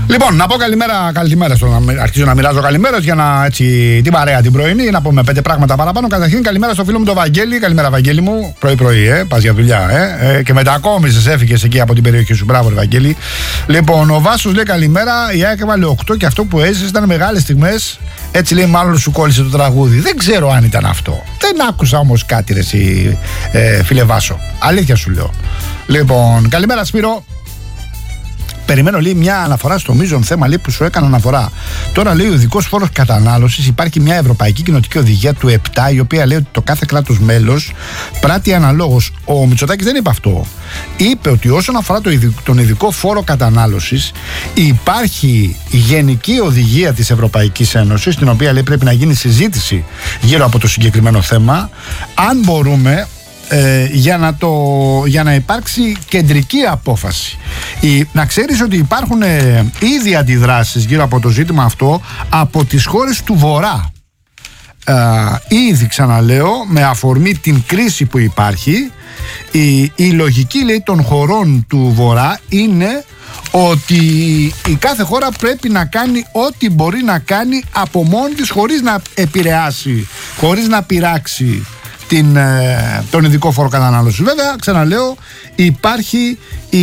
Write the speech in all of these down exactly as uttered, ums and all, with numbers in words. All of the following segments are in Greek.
Λοιπόν, να πω καλημέρα, καλημέρα στο να αρχίζω να μοιράζω καλημέρες για να έτσι την παρέα την πρωινή, να πούμε πέντε πράγματα παραπάνω. Καταρχήν, καλημέρα στο φίλο μου τον Βαγγέλη. Καλημέρα, Βαγγέλη μου. Πρωί-πρωί, ε, πας για δουλειά, ε, ε, και μετακόμισες, έφυγες εκεί από την περιοχή σου. Μπράβο, Βαγγέλη. Λοιπόν, ο Βάσος λέει καλημέρα. Η ΑΕΚ έβαλε οκτώ και αυτό που έζησε ήταν μεγάλες στιγμές. Έτσι λέει, μάλλον σου κόλλησε το τραγούδι. Δεν ξέρω αν ήταν αυτό. Δεν άκουσα όμως κάτι, ρε, εσύ, ε, φίλε Βάσο. Αλήθεια σου λέω. Λοιπόν, καλημέρα, Σπύρο. Περιμένω, λέει, μια αναφορά στο μείζον θέμα, λέει, που σου έκανα αναφορά. Τώρα, λέει, ο ειδικός φόρος κατανάλωσης. Υπάρχει μια ευρωπαϊκή κοινοτική οδηγία του επτά, η οποία λέει ότι το κάθε κράτος μέλος πράττει αναλόγως. Ο Μητσοτάκης δεν είπε αυτό. Είπε ότι όσον αφορά το ειδικό, τον ειδικό φόρο κατανάλωσης, υπάρχει γενική οδηγία της Ευρωπαϊκής Ένωσης, την οποία, λέει, πρέπει να γίνει συζήτηση γύρω από το συγκεκριμένο θέμα. Αν μπορούμε. Ε, για, να το, για να υπάρξει κεντρική απόφαση. Η, να ξέρεις ότι υπάρχουν ε, ήδη αντιδράσεις γύρω από το ζήτημα αυτό από τις χώρες του Βορρά. Ε, ήδη, ξαναλέω, με αφορμή την κρίση που υπάρχει, η, η λογική, λέει, των χωρών του Βορρά είναι ότι η κάθε χώρα πρέπει να κάνει ό,τι μπορεί να κάνει από μόνη της, χωρίς να επηρεάσει, χωρίς να πειράξει την, τον ειδικό φόρο κατανάλωσης. Βέβαια, ξαναλέω, υπάρχει η,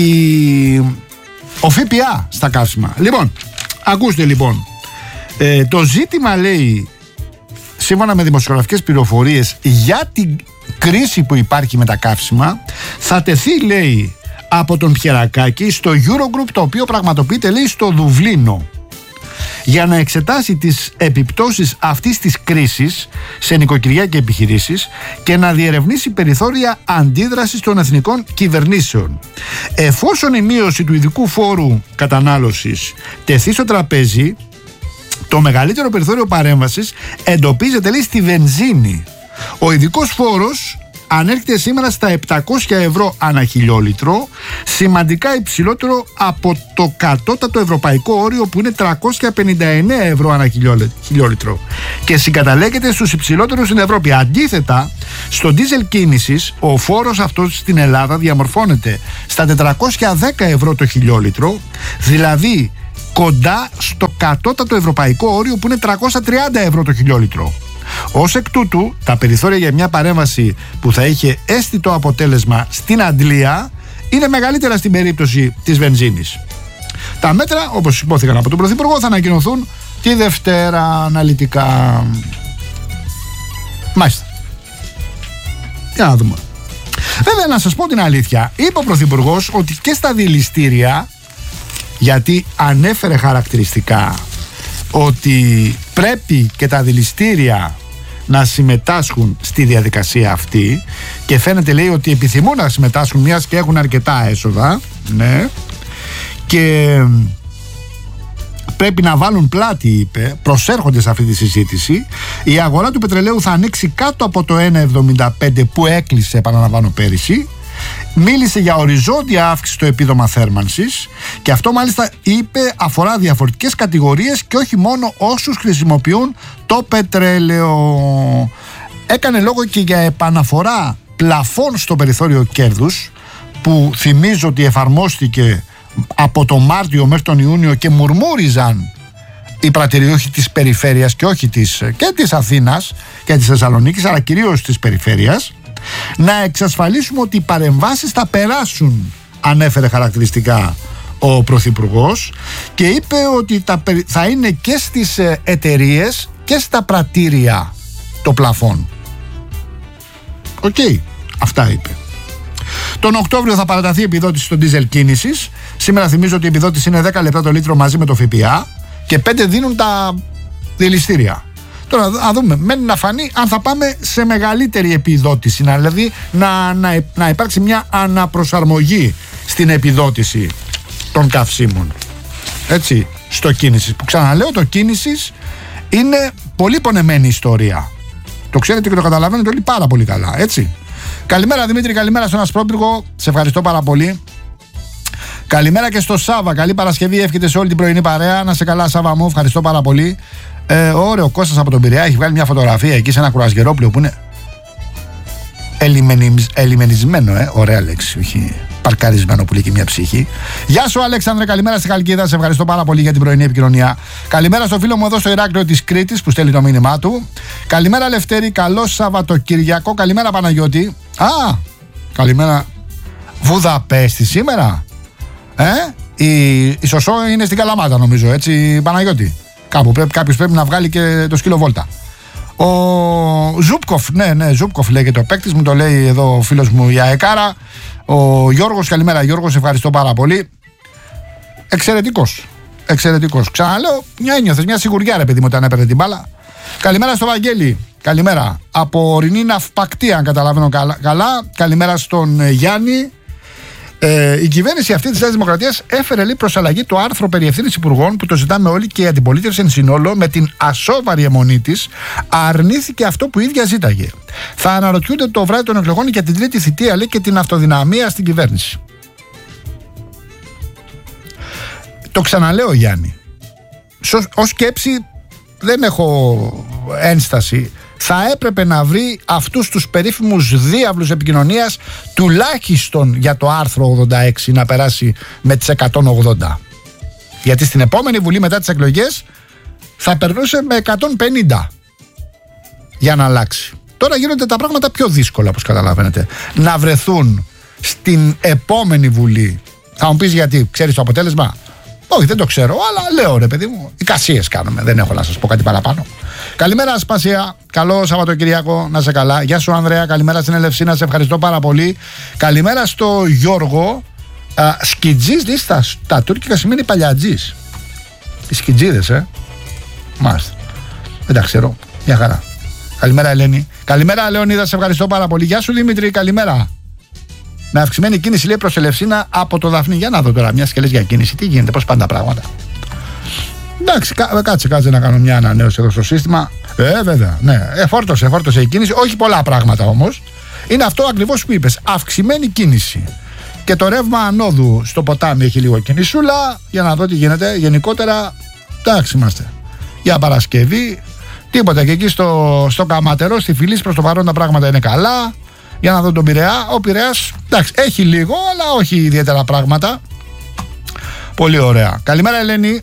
ο ΦΠΑ στα καύσιμα. Λοιπόν, ακούστε λοιπόν, ε, το ζήτημα, λέει, σύμφωνα με δημοσιογραφικές πληροφορίες για την κρίση που υπάρχει με τα καύσιμα, θα τεθεί, λέει, από τον Πιερακάκη στο Eurogroup, το οποίο πραγματοποιείται, λέει, στο Δουβλίνο, για να εξετάσει τις επιπτώσεις αυτής της κρίσης σε νοικοκυριά και επιχειρήσεις και να διερευνήσει περιθώρια αντίδρασης των εθνικών κυβερνήσεων. Εφόσον η μείωση του ειδικού φόρου κατανάλωσης τεθεί στο τραπέζι, το μεγαλύτερο περιθώριο παρέμβασης εντοπίζεται, λέει, στη βενζίνη. Ο ειδικός φόρος ανέρχεται σήμερα στα επτακόσια ευρώ ανά χιλιόλιτρο, σημαντικά υψηλότερο από το κατώτατο ευρωπαϊκό όριο που είναι τριακόσια πενήντα εννέα ευρώ ανά χιλιόλιτρο και συγκαταλέγεται στους υψηλότερους στην Ευρώπη. Αντίθετα, στο ντίζελ κίνησης, ο φόρος αυτός στην Ελλάδα διαμορφώνεται στα τετρακόσια δέκα ευρώ το χιλιόλιτρο, δηλαδή κοντά στο κατώτατο ευρωπαϊκό όριο που είναι τριακόσια τριάντα ευρώ το χιλιόλιτρο. Ως εκ τούτου, τα περιθώρια για μια παρέμβαση που θα είχε αίσθητο αποτέλεσμα στην αντλία είναι μεγαλύτερα στην περίπτωση της βενζίνης. Τα μέτρα, όπως υπόθηκαν από τον Πρωθυπουργό, θα ανακοινωθούν τη Δευτέρα αναλυτικά. Μάλιστα. Για να δούμε. Βέβαια, να σας πω την αλήθεια, είπε ο Πρωθυπουργός ότι και στα δηληστήρια, γιατί ανέφερε χαρακτηριστικά ότι πρέπει και τα δηληστήρια να συμμετάσχουν στη διαδικασία αυτή και φαίνεται, λέει, ότι επιθυμούν να συμμετάσχουν μιας και έχουν αρκετά έσοδα, ναι, και πρέπει να βάλουν πλάτη, είπε, προσέρχονται σε αυτή τη συζήτηση. Η αγορά του πετρελαίου θα ανοίξει κάτω από το ένα εβδομήντα πέντε που έκλεισε, επαναλαμβάνω, πέρυσι. Μίλησε για οριζόντια αύξηση στο επίδομα θέρμανσης και αυτό, μάλιστα, είπε, αφορά διαφορετικές κατηγορίες και όχι μόνο όσους χρησιμοποιούν το πετρέλαιο. Έκανε λόγο και για επαναφορά πλαφών στο περιθώριο κέρδους που θυμίζω ότι εφαρμόστηκε από τον Μάρτιο μέχρι τον Ιούνιο και μουρμούριζαν οι πρατηριούχοι της περιφέρειας και όχι της, και της Αθήνας και της Θεσσαλονίκης, αλλά κυρίως της περιφέρειας. Να εξασφαλίσουμε ότι οι παρεμβάσεις θα περάσουν, ανέφερε χαρακτηριστικά ο Πρωθυπουργός και είπε ότι τα, θα είναι και στις εταιρείες και στα πρατήρια το πλαφόν. Οκ, okay, αυτά είπε. Τον Οκτώβριο θα παραταθεί η επιδότηση στο ντίζελ κίνησης. Σήμερα θυμίζω ότι η επιδότηση είναι δέκα λεπτά το λίτρο μαζί με το ΦΠΑ και πέντε δίνουν τα δηληστήρια. Τώρα να δούμε, μένει να φανεί αν θα πάμε σε μεγαλύτερη επιδότηση, δηλαδή να, να, να υπάρξει μια αναπροσαρμογή στην επιδότηση των καυσίμων. Έτσι, στο κίνησης, που ξαναλέω, το κίνησης είναι πολύ πονεμένη ιστορία. Το ξέρετε και το καταλαβαίνετε όλοι πάρα πολύ καλά, έτσι. Καλημέρα Δημήτρη, καλημέρα στον Ασπρόπυργο, σε ευχαριστώ πάρα πολύ. Καλημέρα και στο Σάβα, καλή Παρασκευή, εύχεται σε όλη την πρωινή παρέα. Να σε καλά, Σάβα μου, ευχαριστώ πάρα πολύ. Ε, ωραίο, Κώστας από τον Πειραιά έχει βγάλει μια φωτογραφία εκεί σε ένα κουρασγερόπλαιο που είναι ελιμενισμένο, ε, ωραία λέξη, όχι παρκαρισμένο που λέει και μια ψυχή. Γεια σου, Αλέξανδρε, καλημέρα στη Χαλκίδα. Σε ευχαριστώ πάρα πολύ για την πρωινή επικοινωνία. Καλημέρα στο φίλο μου εδώ στο Ηράκλειο της Κρήτης που στέλνει το μήνυμά του. Καλημέρα, Λευτέρη, καλό Σαββατοκυριακό. Καλημέρα, Παναγιώτη. Α, καλημέρα. Βουδαπέστη σήμερα. Ε, η, η Σωσό είναι στην Καλαμάτα, νομίζω, έτσι, Παναγιώτη. Κάπου πρέπει, κάποιος πρέπει να βγάλει και το σκύλο βόλτα. Ο Ζούπκοφ, ναι, ναι, Ζούπκοφ λέγεται ο παίκτης, μου το λέει εδώ ο φίλος μου η Αεκάρα. Ο Γιώργος, καλημέρα Γιώργος, ευχαριστώ πάρα πολύ. Εξαιρετικός, εξαιρετικός. Ξαναλέω, μια ένιωθες, μια σιγουριά ρε παιδί μου όταν έπαιρνε την μπάλα. Καλημέρα στο Βαγγέλη, καλημέρα. Από ορεινή ναυπακτή, αν καταλαβαίνω καλά. Καλημέρα στον Γιάννη. Ε, η κυβέρνηση αυτή της Νέας Δημοκρατίας έφερε λέει προς αλλαγή το άρθρο περί ευθύνης υπουργών που το ζητάμε όλοι και η αντιπολίτευση εν συνόλο με την ασόβαρη αιμονή της αρνήθηκε αυτό που η ίδια ζήταγε. Θα αναρωτιούνται το βράδυ των εκλογών για την τρίτη θητεία λέει και την αυτοδυναμία στην κυβέρνηση. Το ξαναλέω Γιάννη, ως σκέψη δεν έχω ένσταση. Θα έπρεπε να βρει αυτούς τους περίφημους διάβλους επικοινωνίας τουλάχιστον για το άρθρο ογδόντα έξι να περάσει με τις εκατόν ογδόντα. Γιατί στην επόμενη Βουλή μετά τις εκλογές θα περνούσε με εκατόν πενήντα για να αλλάξει. Τώρα γίνονται τα πράγματα πιο δύσκολα, όπως καταλαβαίνετε. Να βρεθούν στην επόμενη Βουλή. Θα μου πεις γιατί, ξέρεις το αποτέλεσμα? Όχι, δεν το ξέρω, αλλά λέω ρε παιδί μου, εικασίες κάνουμε, δεν έχω να σας πω κάτι παραπάνω. Καλημέρα Ασπασία, καλό Σαββατοκυριακό, να σε καλά. Γεια σου Ανδρέα, καλημέρα στην Ελευσίνα, σε ευχαριστώ πάρα πολύ. Καλημέρα στο Γιώργο. Σκιτζής, δεις τα, τα τουρκικά σημαίνει παλιατζής. Οι σκιτζίδες, ε. Μάλιστα. Δεν τα ξέρω, μια χαρά. Καλημέρα Ελένη. Καλημέρα Λεωνίδα, σε ευχαριστώ πάρα πολύ. Γεια σου Δημήτρη, καλημέρα. Με αυξημένη κίνηση λέει προς Ελευσίνα από το Δαφνί. Για να δω τώρα, μια και λες για κίνηση, τι γίνεται, πώς πάνε τα πράγματα. Εντάξει, κά, κάτσε, κάτσε να κάνω μια ανανέωση εδώ στο σύστημα. Ε, βέβαια, ναι. Ε, φόρτωσε, φόρτωσε η κίνηση. Όχι πολλά πράγματα όμως. Είναι αυτό ακριβώς που είπες. Αυξημένη κίνηση. Και το ρεύμα ανόδου στο ποτάμι έχει λίγο κινησούλα. Για να δω τι γίνεται. Γενικότερα, εντάξει είμαστε. Για Παρασκευή, τίποτα. Και εκεί στο, στο Καματερό, στη Φυλής, προς το παρόν τα πράγματα είναι καλά. Για να δω τον Πειραιά. Ο Πειραιάς, εντάξει, έχει λίγο, αλλά όχι ιδιαίτερα πράγματα. Πολύ ωραία. Καλημέρα, Ελένη.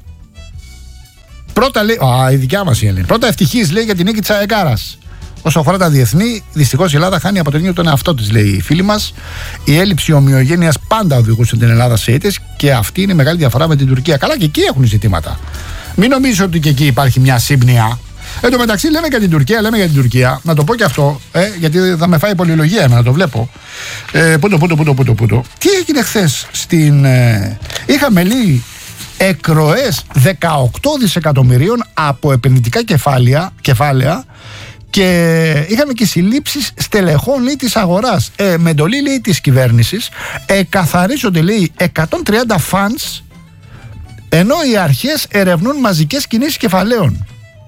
Πρώτα λέει, α, η δικιά μας η Ελένη. Πρώτα ευτυχής λέει για την νίκη της Αεκάρας. Όσο αφορά τα διεθνή, δυστυχώς η Ελλάδα χάνει από το ίδιο τον εαυτό της, λέει η φίλη μας. Η έλλειψη ομοιογένειας πάντα οδηγούσε την Ελλάδα σε ήττες και αυτή είναι η μεγάλη διαφορά με την Τουρκία. Καλά, και εκεί έχουν ζητήματα. Μην νομίζω ότι και εκεί υπάρχει μια σύμπνοια. Εν τω μεταξύ, λέμε για την Τουρκία, λέμε για την Τουρκία. Να το πω και αυτό, ε, γιατί θα με φάει πολυλογία εμένα, να το βλέπω. Ε, πούτο, πούτο, πούτο, πούτο, πούτο. Τι έγινε χθες στην. Ε, είχαμε λέει εκροές δεκαοκτώ δισεκατομμυρίων από επενδυτικά κεφάλαια, κεφάλαια και είχαμε και συλλήψεις στελεχών λέει, της αγοράς. Ε, με εντολή λέει, της κυβέρνησης εκαθαρίζονται λέει, εκατόν τριάντα funds ενώ οι αρχές ερευνούν μαζικές κινήσεις κεφαλαίων.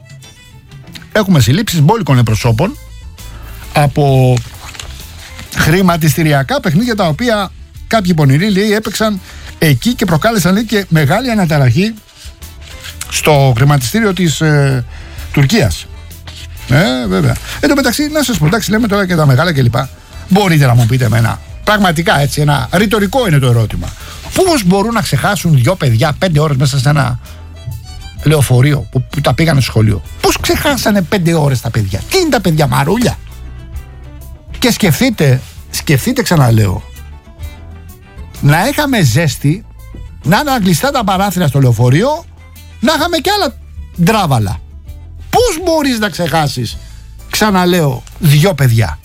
Έχουμε συλλήψεις μπόλικων προσώπων από χρηματιστηριακά παιχνίδια τα οποία κάποιοι πονηροί λέει, έπαιξαν εκεί και προκάλεσαν λέει, και μεγάλη αναταραχή στο χρηματιστήριο της ε, Τουρκίας. Ε, βέβαια. Εν τω μεταξύ, να σας πω, εντάξει, λέμε τώρα και τα μεγάλα κλπ. Μπορείτε να μου πείτε εμένα, πραγματικά έτσι, ένα ρητορικό είναι το ερώτημα. Πώς μπορούν να ξεχάσουν δυο παιδιά πέντε ώρες μέσα σε ένα λεωφορείο που, που τα πήγανε στο σχολείο? Πώς ξεχάσανε πέντε ώρες τα παιδιά? Τι είναι τα παιδιά, μαρούλια? Και σκεφτείτε, σκεφτείτε ξαναλέω, να είχαμε ζέστη, να είναι κλειστά τα παράθυρα στο λεωφορείο, να είχαμε κι άλλα ντράβαλα. Πώς μπορείς να ξεχάσεις, ξαναλέω, δυο παιδιά?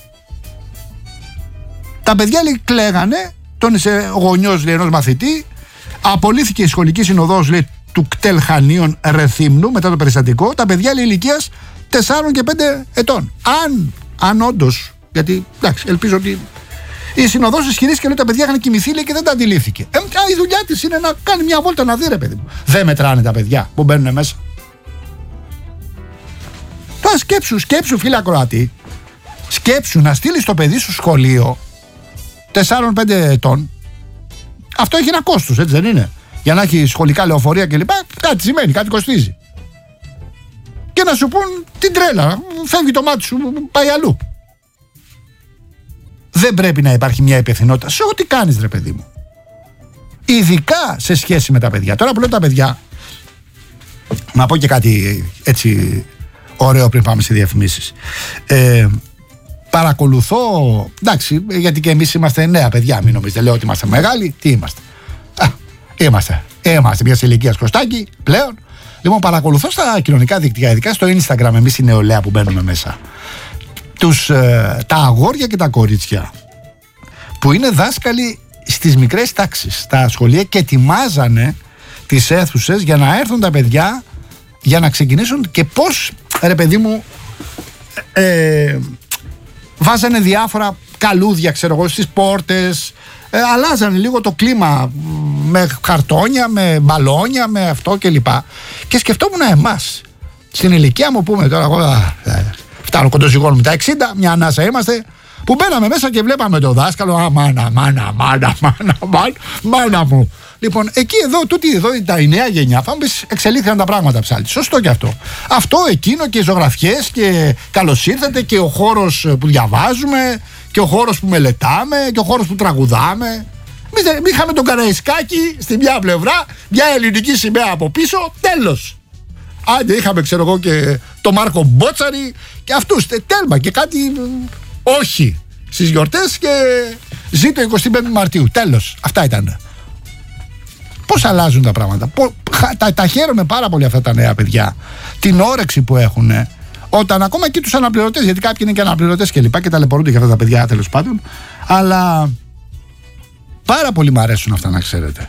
Τα παιδιά λέει κλαίγανε, τον είσαι γονιός λέει, ενός μαθητή, απολύθηκε η σχολική συνοδός λέει, του κτέλ Χανίων Ρεθύμνου μετά το περιστατικό. Τα παιδιά λέει ηλικίας τεσσάρων και πέντε ετών. Αν, αν όντως, γιατί εντάξει, ελπίζω ότι η συνοδός ισχυρίστηκε ότι τα παιδιά είχαν κοιμηθεί λέει, και δεν τα αντιλήφθηκε. Ε, η δουλειά της είναι να κάνει μια βόλτα να δει, ρε παιδί μου. Δεν μετράνε τα παιδιά που μπαίνουν μέσα. Τώρα σκέψου, σκέψου φίλε ακροατή, σκέψου να στείλεις το παιδί σου σχολείο τεσσάρων πέντε ετών. Αυτό έχει ένα κόστος, έτσι δεν είναι? Για να έχει σχολικά λεωφορεία κλπ. Κάτι σημαίνει, κάτι κοστίζει. Και να σου πούν την τρέλα, φεύγει το μάτι σου, πάει αλλού. δεν πρέπει να υπάρχει μια υπευθυνότητα σε ό,τι κάνεις, ρε παιδί μου. Ειδικά σε σχέση με τα παιδιά. Τώρα που λέω τα παιδιά, να πω και κάτι έτσι ωραίο πριν πάμε σε διαφημίσεις. Ε, παρακολουθώ, εντάξει, γιατί και εμείς είμαστε νέα παιδιά, μην νομίζετε, λέω ότι είμαστε μεγάλοι. Τι είμαστε? Α, είμαστε, είμαστε μια ηλικία Κωστάκη πλέον. Λοιπόν, παρακολουθώ στα κοινωνικά δίκτυα, ειδικά στο Instagram, εμείς η νεολαία που μπαίνουμε μέσα, τους, ε, τα αγόρια και τα κορίτσια που είναι δάσκαλοι στις μικρές τάξεις, στα σχολεία, και ετοιμάζανε τις αίθουσες για να έρθουν τα παιδιά για να ξεκινήσουν, και πώς, ρε παιδί μου, ε, βάζανε διάφορα καλούδια, ξέρω εγώ, στις πόρτες, ε, αλλάζανε λίγο το κλίμα με χαρτόνια, με μπαλόνια, με αυτό κλπ. Και σκεφτόμουν εμάς, στην ηλικία μου, πούμε τώρα, εγώ ε, φτάνω κοντοζυγών μου τα εξήντα, μια ανάσα είμαστε, που μπαίναμε μέσα και βλέπαμε το δάσκαλο. Α, μάνα, μάνα, μάνα, μάνα, μάνα, μάνα μου. Λοιπόν, εκεί εδώ, τούτη εδώ, τα η νέα γενιά, θα μου πεις, εξελίχθηκαν τα πράγματα, ψάλτη. Σωστό και αυτό. Αυτό, εκείνο, και οι ζωγραφιές, και καλώς ήρθατε, και ο χώρος που διαβάζουμε, και ο χώρος που μελετάμε, και ο χώρος που τραγουδάμε. Εμείς είχαμε τον Καραϊσκάκη στη μια πλευρά, μια ελληνική σημαία από πίσω, τέλος. Άντε, είχαμε, ξέρω εγώ, και το Μάρκο Μπότσαρη και αυτούς. Τέλμα, και κάτι. Όχι στις γιορτές, και ζήτω εικοστή πέμπτη Μαρτίου. Τέλος. Αυτά ήταν. Πώς αλλάζουν τα πράγματα. Πώς, τα, τα χαίρομαι πάρα πολύ αυτά τα νέα παιδιά. Την όρεξη που έχουν. Όταν ακόμα και τους αναπληρωτές, γιατί κάποιοι είναι και αναπληρωτές και λοιπά και ταλαιπωρούνται για αυτά τα παιδιά, τέλος πάντων. Αλλά πάρα πολύ μου αρέσουν αυτά, να ξέρετε.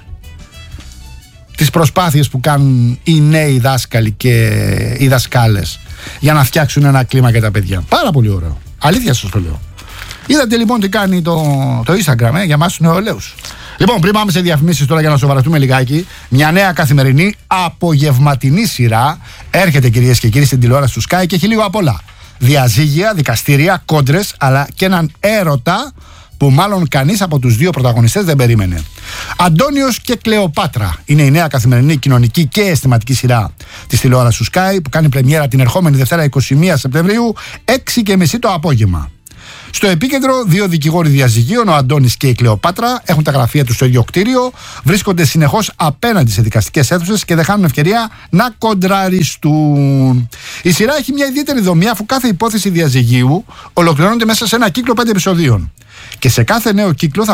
Τις προσπάθειες που κάνουν οι νέοι δάσκαλοι και οι δασκάλες για να φτιάξουν ένα κλίμα για τα παιδιά. Πάρα πολύ ωραίο. Αλήθεια σας το λέω. Είδατε λοιπόν τι κάνει το, το Instagram ε, για μας τους νεολαίους. Λοιπόν, πριν πάμε σε διαφημίσεις τώρα για να σοβαρευτούμε λιγάκι, μια νέα καθημερινή απογευματινή σειρά έρχεται, κυρίες και κύριοι, στην τηλεόραση του Sky και έχει λίγο απ' όλα. Διαζύγια, δικαστήρια, κόντρες, αλλά και έναν έρωτα που μάλλον κανείς από τους δύο πρωταγωνιστές δεν περίμενε. Αντώνιος και Κλεοπάτρα είναι η νέα καθημερινή κοινωνική και αισθηματική σειρά της τηλεόρασης του Sky που κάνει πρεμιέρα την ερχόμενη Δευτέρα είκοσι μία Σεπτεμβρίου, έξι και μισή το απόγευμα. Στο επίκεντρο, δύο δικηγόροι διαζυγίων, ο Αντώνης και η Κλεοπάτρα, έχουν τα γραφεία τους στο ίδιο κτίριο, βρίσκονται συνεχώς απέναντι σε δικαστικές αίθουσες και δεν χάνουν ευκαιρία να κοντραριστούν. Η σειρά έχει μια ιδιαίτερη δομή, αφού κάθε υπόθεση διαζυγίου ολοκληρώνεται μέσα σε ένα κύκλο πέντε επεισοδίων. Και σε κάθε νέο κύκλο θα